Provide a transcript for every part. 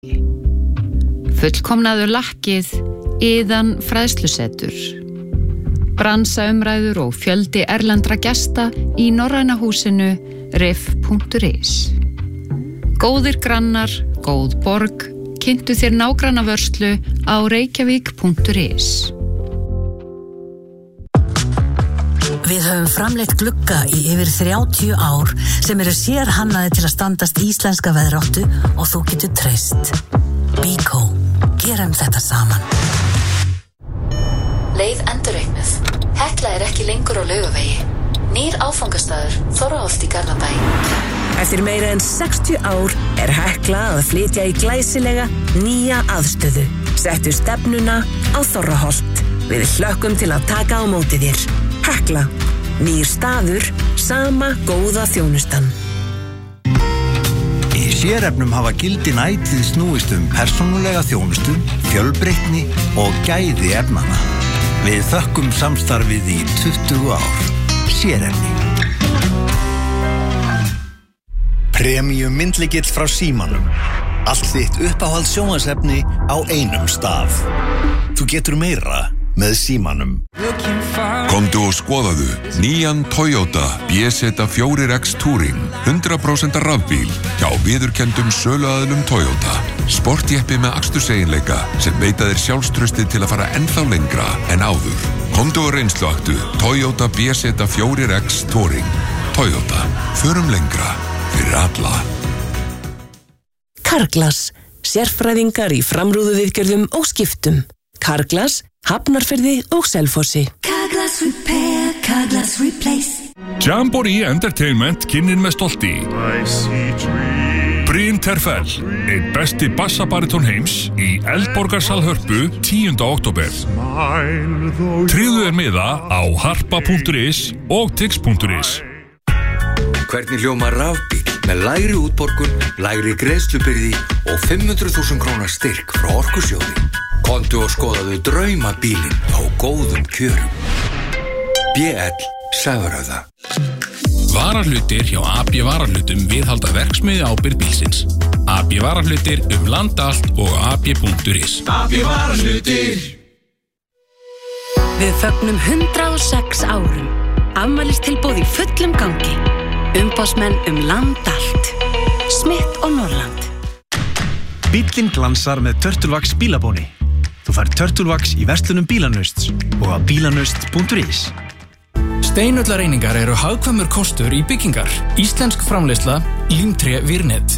Fullkomnaður lakkið, iðan fræðslusetur. Bransaumræður og fjöldi erlendra gesta í Norræna húsinu rif.is. Góðir grannar, góð borg, kynntu þér nágrannavörslu á reykjavík.is. Við höfum framleitt glugga í yfir 30 ár sem eru sérhannaðir til að standast íslenska veðráttu og þú getur treyst. Bíkó, gerum þetta saman. Leið endurreiknuð. Hekla ekki lengur á Laugavegi. Nýr áfangastaður, Þorraholt í Garðabæ. Eftir meira en 60 ár Hekla að flytja í glæsilega nýja aðstöðu. Settu stefnuna á Þorraholt. Við hlökkum til að taka á móti þér. Hekla, nýr staður, sama góða þjónustan. Í sérefnum hafa gildin ætíð snúist persónulega þjónustu, fjölbreytni og gæði efnanna. Við þökkum samstarfið í 20 ár. Sérefni. Premium myndlykill frá Símanum. Allt þitt uppáhalds sjónvarpsefni á einum stað. Þú getur meira með Símanum. Komdu og skoðaðu nýjan Toyota BZ4X Touring 100% rafbíl hjá viðurkenndum söluaðilum Toyota. Sportjeppi með aksturseiginleika sem veita þér sjálfstraustið til að fara ennþá lengra en áður. Komdu og reynsluaktu Toyota BZ4X Touring. Toyota, förum lengra fyrir alla. Carglass, sérfræðingar í framrúðuviðgerðum og skiptum. Carglass, Hafnarfirði og Selfossi. Carglass Repair, Carglass Replace. Jamboree Entertainment kynnir með stolti Bryn Terfell, einn besti bassabaritón heims í Eldborgarsal Hörpu 10. október. Tryggðu þér miða á harpa.is og tix.is. Hvernig hljómar rafbíl með lægri útborgun, lægri greiðslubyrði og 500.000 krónar styrk frá Orkusjóði? Komdu og skoðaðu draumabílinn á góðum kjörum. BL Sævarhöfða. Varahlutir hjá AB Varahlutum viðhalda verksmiðju ábyrgð bílsins. AB Varahlutir land allt og ab.is. AB Varahlutir. Við fögnum 106 árum. Afmælistilboð í fullum gangi. Umboðsmenn land allt. Smith og Norrland. Bíllinn glansar með Turtlevax bílabóni. Þú fær Turtlevax í verslunum Bílanausts og á bílanaust.is. Steinullareiningar eru hagkvæmur kostur í byggingar. Íslensk framleiðsla, Límtré Virnet.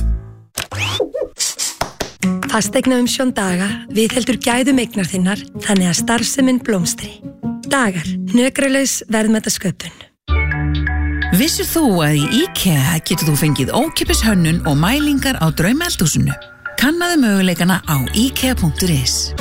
Fasteignaumsjón Daga viðheldur gæðum eignar þinnar þannig að starfsemin blómstri. Dagar, hnökralaus verðmætasköpun. Vissir þú að í IKEA getur þú fengið ókeypis hönnun og mælingar á draumeldhúsinu? Kannaðu möguleikana á ikea.is.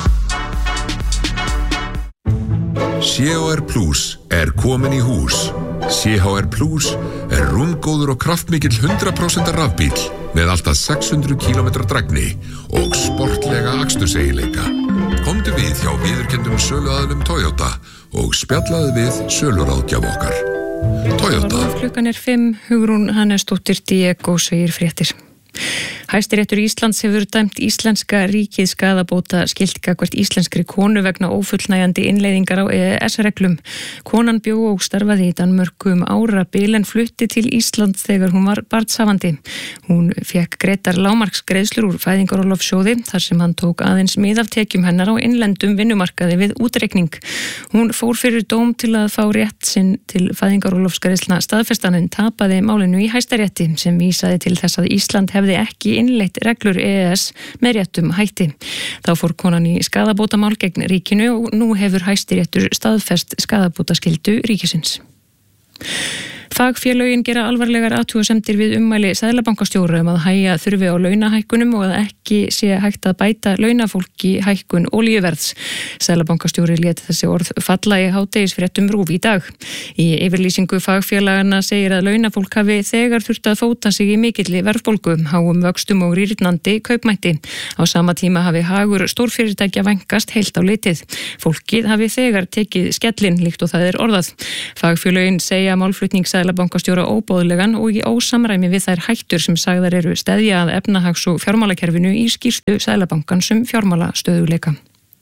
CHR Plus komin í hús. CHR Plus rúmgóður og kraftmikill 100% rafbíl með alltaf 600 km drægni og sportlega aksturseiginleika. Komdu við hjá viðurkenndum söluaðilum Toyota og spjallaðu við söluráðgjaf okkar. Toyota. Klukkan 5, Hugrún Hannesdóttir Diego segir fréttir. Hæstiréttur Íslands hefur dæmt íslenska ríkið skaðabóta skylt gagnvart íslenskri konu vegna ófullnægjandi innleiðingar á EES-reglum. Konan bjó og starfaði í Danmörku árabil en flutti til Íslands þegar hún var barnshafandi. Hún fékk greiddar lágmarksgreiðslur úr fæðingarorlofssjóði þar sem hann tók aðeins mið af tekjum hennar á innlendum vinnumarkaði við útreikning. Hún fór fyrir dóm til að fá rétt sinn til fæðingarorlofsgreiðslna staðfestan en tapaði málinu í Hæstarétti sem vísaði til þess að Ísland hefði ekki innleitt reglur EES með réttum hætti. Þá fór konan í skaðabótamál gegn ríkinu og nú hefur Hæstiréttur staðfest skaðabótaskyldu ríkisins. Fagfélögin gera alvarlegar athugasemdir við ummæli Seðlabankastjóra að hægja þurfi á launahækkunum og að ekki sé hægt að bæta launafólki hækkun olíuverðs. Seðlabankastjóri lét þessi orð falla í hádegisfréttum RÚV í dag. Í yfirlýsingu fagfélagana segir að launafólk hafi þegar þurft að fóta sig í mikilli verðbólgu, háum vöxtum og rýrnandi kaupmætti. Á sama tíma hafi hagur stórfyrirtækja vænkast heilt á litið. Fólkið hafi þegar tekið skellinn líkt og það orðað. Fagfélögin segja málflutningsaðilar seðlabankastjóra óboðlegan og í ósamræmi við þær hættur sem sagðar eru steðja að efnahags- og fjármálakerfinu í skýrslu Seðlabankans fjármálastöðugleika.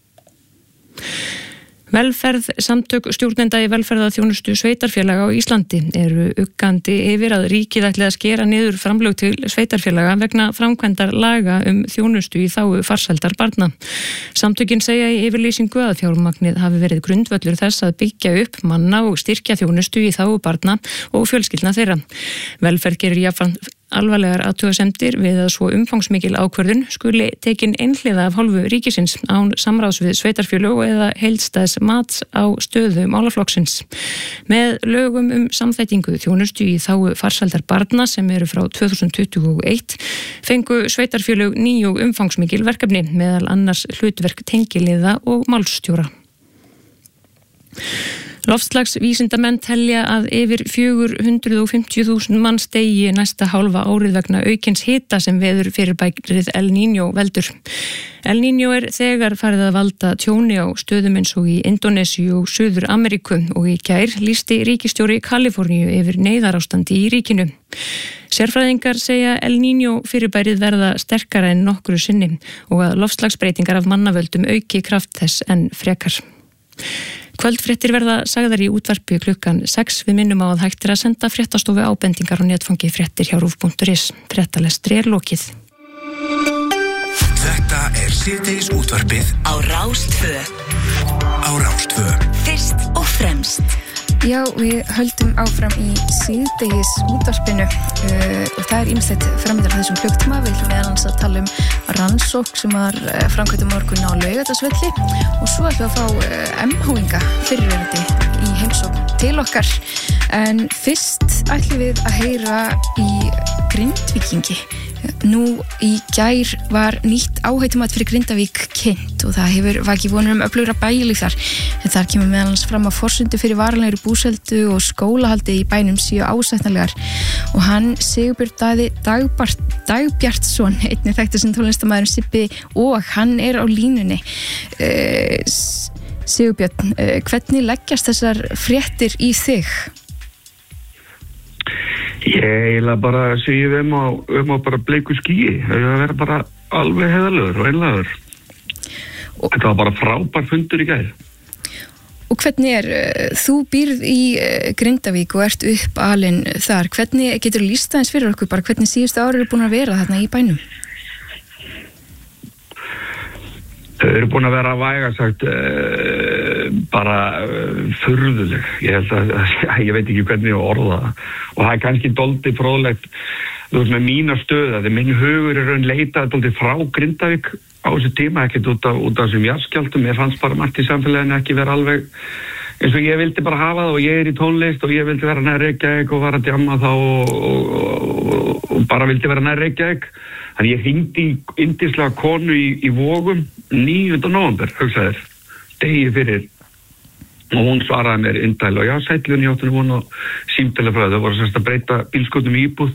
Velferð samtök stjórnenda í velferðarþjónustu sveitarfélaga á Íslandi eru uggandi yfir að ríkið ætli að skera niður framlög til sveitarfélaga vegna framkvæmdar laga þjónustu í þágu farsældar barna. Samtökin segja í yfirlýsingu að fjármagnið hafi verið grundvöllur þess að byggja upp, manna og styrkja þjónustu í þágu barna og fjölskyldna þeirra. Velferð gerir jafnframt alvarlegar athugasemdir við að svo umfangsmikil ákvörðun skuli tekin einhliða af hálfu ríkisins án samráðs við sveitarfélög eða heildstæðs mats á stöðu málaflokksins. Með lögum samþættingu þjónustu í þágu farsældar barna sem eru frá 2021 fengu sveitarfélög ný og umfangsmikil verkefni, meðal annars hlutverk tengiliða og málsstjóra. Loftslagsvísindamenn telja að yfir 450.000 manns deyji næsta hálfa árið vegna aukins hita sem veður fyrirbærið El Niño veldur. El Niño þegar farið að valda tjóni á stöðum eins og í Indónesíu og Suður Ameríku og í gær lýsti ríkisstjóri Kaliforníu yfir neyðarástandi í ríkinu. Sérfræðingar segja El Niño fyrirbærið verða sterkara en nokkru sinni og að loftslagsbreytingar af mannavöldum auki kraft þess en frekar. Kvöldfréttir verða sagðar í útvarpi klukkan 6. Við minnum á að hægt að senda fréttastofu ábendingar á netfangi fréttir hjá rúv.is. Fréttalestri lokið. Þetta síðdegis útvarpið á Rás 2. Á Rás 2. Fyrst og fremst. Já, við höldum áfram í síðdegis útvarpinu og það ýmislegt framöndan þessum klukktíma. Við ætlum meðalans að tala rannsókn sem var framkvæmt morgun á Laugardalsvelli og svo ætlum við að fá MH-inga fyrrverandi í heimsókn til okkar. En fyrst ætlum við að heyra í Grindvíkingi. Nú í gær var nýtt áhættumat fyrir Grindavík kynnt og það hefur vakið vonur öflugra bæjarlíf þar. En þar kemur meðalans fram að forsendur fyrir varanlegri búseldu og skólahaldi í bænum séu ásættanlegar. Og hann Sigurbjörn Dagbjartsson, einnig þekktur sem tónlistarmaðurinn Sibbi, og hann á línunni. Sigurbjörn, hvernig leggjast þessar fréttir í þig? Ég eiginlega bara segi á bara bleiku skýi. Það verður bara alveg heiðarlegur og einlægur. Þetta var bara frábær fundur í gær. Og hvernig þú býrð í Grindavík og ert uppalinn þar. Hvernig getur þú lýst aðeins fyrir okkur bara hvernig síðustu ári eru búin að vera þarna í bænum? Þau eru búin að vera væga sagt bara furðuleg. Ég held að ég veit ekki hvernig ég orða það. Og það kannski dálítið fróðlegt, þú veist, með mína stöð, að minn hugur raun leitað dálítið frá Grindavík á þessu tíma, ekkert út af þessum jarðskjálftum. Ég fannst bara margt í samfélaginu ekki vera alveg eins og ég vildi bara hafa það og ég í tónlist og ég vildi vera nær Reykjavík og var að djamma þá og bara vildi vera nær Reykjavík. Þannig ég hringdi í yndislega konu í Vogum 9. nóvember, hugsaðir, degi fyrir. Og hún svaraði mér indæl og já, sætlun, ég átti nú von og símtala frá það. Það voru semst að breyta bílskotum í íbúð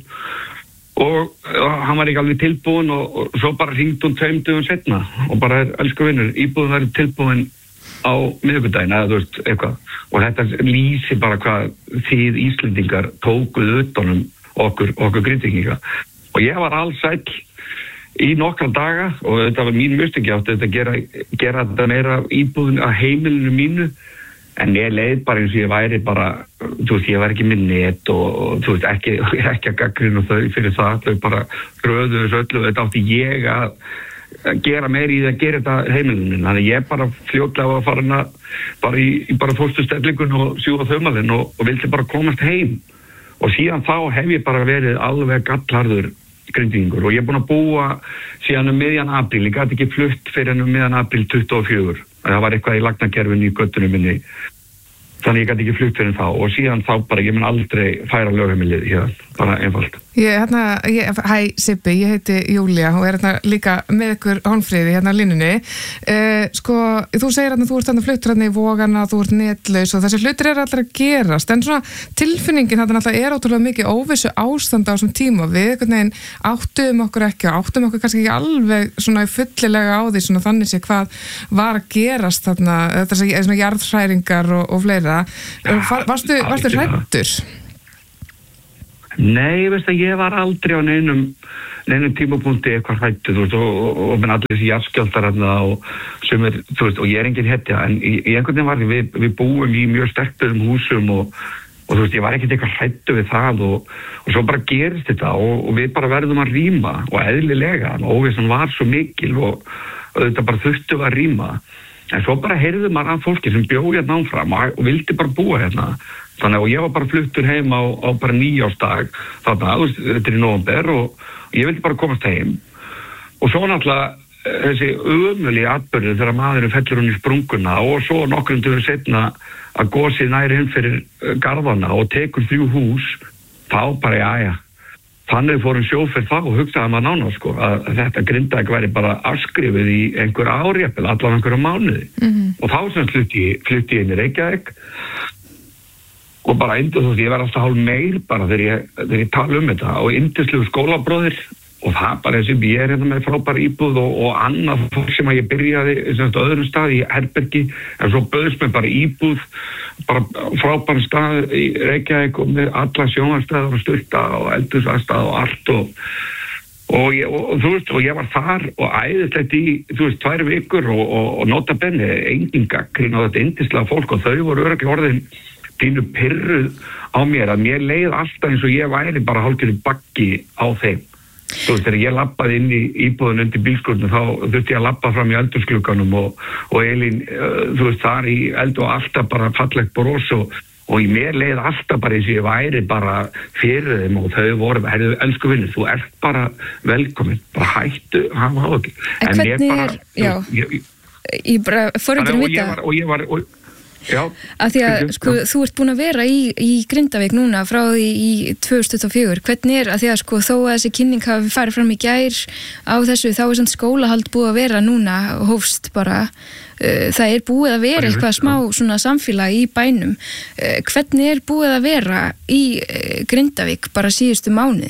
og hann var ekki alveg tilbúin og svo bara hringdi hún 2 dögum seinna og bara elsku vinnur, íbúðin var tilbúin á miðvikudaginn eða þú veist eitthvað. Og þetta lýsir bara hvað þið Íslendingar tókuð utanum okkur Grindvíkinga. Og ég var allsæll í nokkra daga og þetta var mín mistök, ég átti þetta gera þetta meira íbúðin að heimilinu mínu. En ég leið bara eins og ég væri bara, þú veist, ég var ekki með net og þú veist, ekki að gaggrina þau fyrir það, þau bara röðu þessu öllu, þetta átti ég að gera meira í það að gera þetta heimilinu. Þannig ég bara fljótlega var farin að bara í fóstustellingun og sjúga þaumalinn og vildi bara komast heim. Og síðan þá hef ég bara verið alveg gallharður Grindvíkingur og ég er búin að búa síðan miðjan apríl, ég gat ekki flutt fyrir miðjan apríl 24. Það var eitthvað í lagnakerfinu í göttunum minni. Þannig ég gat ekki flutt fyrir þá og síðan þá bara, ég mun aldrei færa lögheimilið hér, bara einfalt. Hæ Sibbi, ég heiti Júlía og hérna líka með ykkur Hólmfríði hérna á línunni. Þú segir hérna þú ert hérna fluttur hérna í Vogana, þú ert netlaus og þessi hlutir allir að gerast, en svona tilfinningin hérna alltaf ótrúlega mikið óvissu ástand á þessum tíma. Við einhvern veginn áttum okkur kannski ekki alveg svona fullilega á því svona þannig sé hvað var að gerast þarna, þetta svona jarðhræringar og fleira. Varstu hræddur? Nei, veist að ég var aldrei á neinum tímapunkti eitthvað hræddur, þú veist, og menn allir þessi jarðskjálftar og sumir, þú veist, og ég engin hetja, en í einhvern veginn var við búum í mjög sterkum húsum og þú veist, ég var ekkert eitthvað hræddur við það og svo bara gerist þetta og við bara verðum að rýma og eðlilega, óvissan var svo mikil og þetta bara þurftum að rýma, en svo bara heyrði maður af fólki sem bjó hérna áfram og vildi bara búa hérna. Þannig að ég var bara fluttur heim á bara 9 ársdag, þetta í nóvember og ég vildi bara komast heim. Og svo náttúrulega þessi ömurlegi atburður þegar maðurinn fellur hún í sprunguna og svo nokkrum dögum seinna að gosið næri inn fyrir garðana og tekur 3 hús, þá bara jæja. Þannig fórum sjóferð þá og hugsaði maður nána að þetta Grindavík væri bara afskrifið í einhver árjafnvel, allan einhverja mánuði. Og þá sem flutti ég inn í Reykjavík og bara þú veist, ég var alltaf hálf meir bara þegar ég tala þetta og yndislegu skólabróðir og það bara þessi ég hérna með frábær íbúð og annað fólk sem að ég byrjaði öðrum stað í herbergi en svo bauðst mér bara íbúð bara frábær stað í Reykjavík og með alla sjónvarpsstöðvar og sturta og eldhúsaðstæð og allt og þú veist, og ég var þar og æðislegt í, þú veist, 2 vikur og nota benni, engin gagnrýni á þetta yndislega fólk og þau voru örugglega orðin pínu pirruð á mér að mér leið alltaf eins og ég væri bara hálfgerður baggi á þeim. Þú veist, þegar ég labbaði inn í íbúðun undir bílskúrnum þá þurfti ég að labba fram í eldhúsglugganum og Elín, þú veist, þar í eld og alltaf bara fallegt bros og í mér leið alltaf bara eins og ég væri bara fyrir þeim og þau voru, elsku vinnur, þú ert bara velkomin, bara hættu, hafa ekki. En hvernig ég bara forundur vita og ég var Já, af því að sko, þú ert búin að vera í Grindavík núna frá því í 2024, hvernig að því að sko þó að þessi kynning hafi farið fram í gær á þessu, þá samt skólahald búið að vera núna hófst bara, það búið að vera eitthvað smá svona samfélag í bænum, hvernig búið að vera í Grindavík bara síðustu mánuði?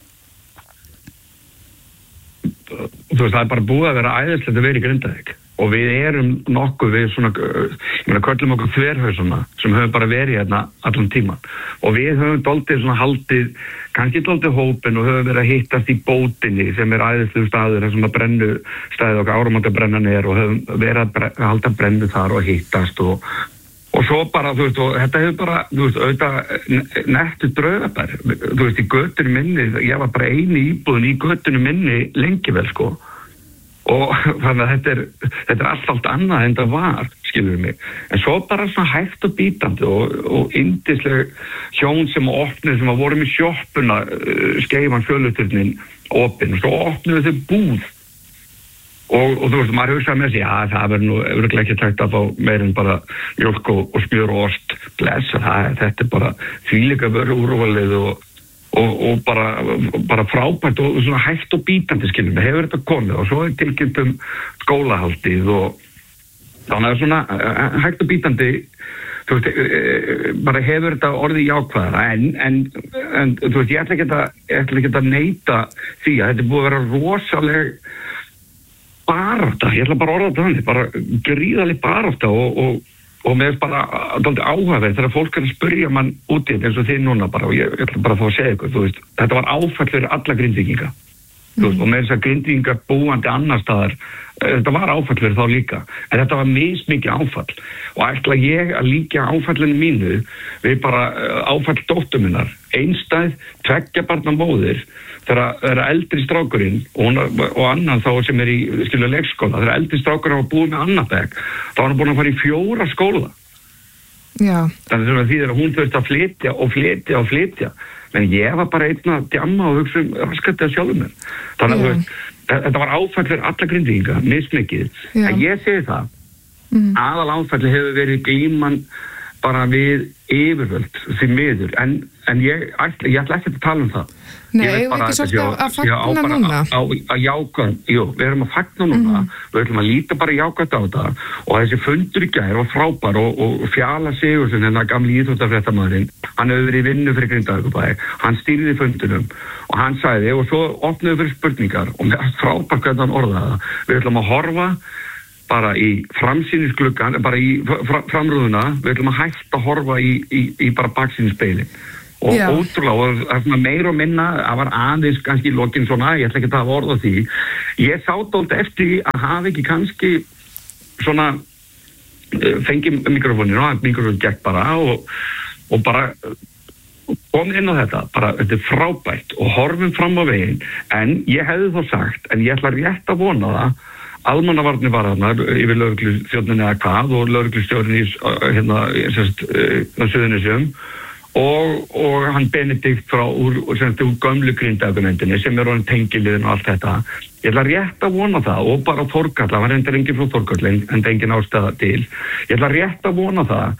Þú veist, það bara búið að vera æðislegt að vera í Grindavík og við erum nokkuð við svona, ég meina köllum okkur þverhausuna sem höfum bara verið hérna allan tíman og við höfum dálítið svona haldið, kannski dálítið hópin og höfum verið að hittast í bótinni sem æðislegur staður, þessum að brennu staðið okkar áramótabrennan og höfum verið að halda brennu þar og hittast og svo bara, þú veist, og þetta hefur bara, þú veist, auðvitað nettu draugabær, þú veist, í götunum minni, ég var bara eini íbúðin í götunum minni lengi vel, sko. Og þannig að þetta allt annað en það var, skilur mig. En svo bara svona hægt og bítandi og yndisleg hjón sem opnið, sem voru með sjoppuna, Skeifan Fjöluturnin opin, og svo opnuðu þau búð. Og þú veist, maður hugsaði með þessi, já, það verður nú örugglega ekki tækt að fá meir en bara mjólk og smjör og ost, blessa, þetta bara þvílíka vöru úrvalið og bara frábært og svona hægt og bítandi, skilur mig, hefur þetta komið og svo tilkynnt skólahaldið og þannig að svona hægt og bítandi, þú veist, bara hefur þetta orðið jákvæðara en þú veist, ég ætla ekki að neita því að þetta búið að vera rosaleg barátta, ég ætla bara að orða þannig, bara gríðaleg barátta og með bara dálítið áhugaverð þegar fólk að spyrja mann út í þetta eins og þið núna bara og ég ætla bara að fá að segja ykkur, þú veist, þetta var áfall fyrir alla Grindvíkinga, þú veist, og með þess að Grindvíkinga búandi annar staðar, þetta var áfall fyrir þá líka, en þetta var mismikið áfall og ætla ég að líka áfallinu mínu við bara áfall dóttur minnar, einstæð, 2 barna móðir, þegar eldri strákurinn og annan þá sem í leikskóla, þegar eldri strákurinn var búið með annan bekk, þá var hann búin að fara í 4 skóla. Já. Þannig að því að hún þurfti að flytja, en ég var bara einn að djamma og hugsa raskatið að sjálfum mér. Þannig að þetta var áfall fyrir alla Grindvíkinga, mismikið. En ég segi það, aðal áfalli hefur verið glíman bara við yfirvöld því miður, en ég ætla ekki að tala um það. Nei, við ekki svolítið að fagna núna. Að jáka, við erum að fagna núna, við ætlum að líta bara jákvæmt á þetta og þessi fundur í gær var frábær og Fjala Sigurðsson, þennan gamli íþróttafréttamaðurinn, hann hefur verið í vinnu fyrir Grindavíkurbæ, hann stýrði fundunum og hann sagði, og svo opnuðu fyrir spurningar og með frábær hvernig hann orðaði það, við ætlum að horfa bara í framsýnisgluggan, bara í framrúðuna, við ætlum að hætta að horfa í bara baksýnisspegilinn og ótrúlega, og það er svona meira og minna, það var aðeins kannski í lokin svona, ég ætla ekki að hafa orð á því, ég sá dálítið eftir því að hafa ekki kannski svona fengi mikrofónin og mikrofónin gekk bara og bara kom inn á þetta, bara þetta er frábært og horfum fram á veginn, en ég hefði þá sagt, en ég ætla rétt að vona það, almannavarnir var þarna yfir lögreglustjórninni eða hvað og lögreglustjórnin í Suðurnesjum og hann Benedikt frá úr gömlu Grindavíkurnefndinni sem er orðin tengiliðin og allt þetta. Ég ætla rétt að vona það og bara Þórkall, það var reyndar enginn frá Þórkall en engin ástæða til. Ég ætla rétt að vona það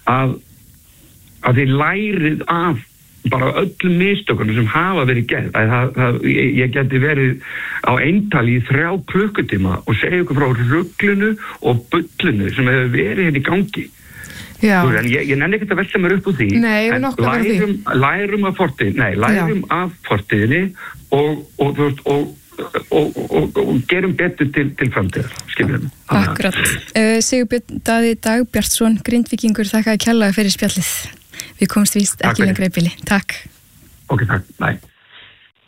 að þið lærið af bara öllum mistökunum sem hafa verið gerð. Ég geti verið á eintali í 3 klukkutíma og segja ykkur frá ruglunu og bullunu sem hefur verið hérna í gangi. En ég nenni ekkert að velta mér upp úr því. Nei, en lærum af fortíðinni, lærum af fortíðinni og gerum betur til framtíðar, skiljum. Akkurat. Sigurbjörn Daði Dagbjartsson, Grindvíkingur, þakka að kjallaði fyrir spjallið. Við komumst víst ekki lengra í bili. Takk. Ok, takk. Bye.